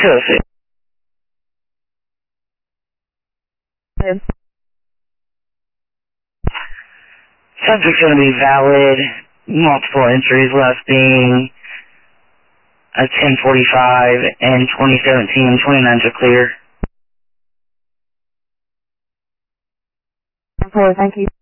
206. Subject's going to be valid, multiple entries left being a 1045 and 2017, 29s are clear. 4, thank you.